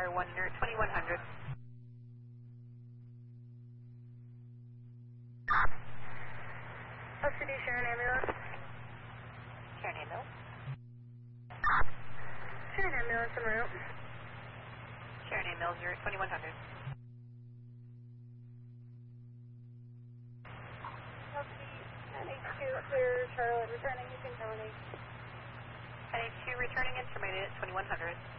Clear 1 near 2100. Custody, Sharon ambulance. Sharon ambulance. Sharon ambulance en route. Sharon ambulance near 2100. NH2 clear, Charlotte returning, you can terminate. NH2 returning, intermediate at 2100.